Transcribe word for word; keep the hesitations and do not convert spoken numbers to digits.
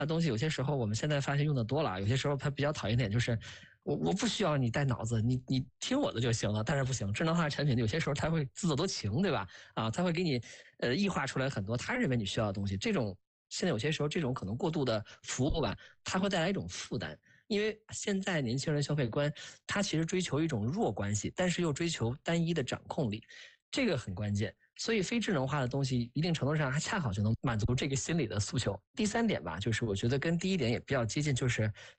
的东西，有些时候我们现在发现用的多了，有些时候它比较讨厌点就是。我我不需要你带脑子，你你听我的就行了。但是不行，智能化产品有些时候它会自作多情，对吧？啊，它会给你呃异化出来很多他认为你需要的东西。这种现在有些时候这种可能过度的服务吧，它会带来一种负担。因为现在年轻人消费观，他其实追求一种弱关系，但是又追求单一的掌控力，这个很关键。所以非智能化的东西，一定程度上还恰好就能满足这个心理的诉求。第三点吧，就是我觉得跟第一点也比较接近，就是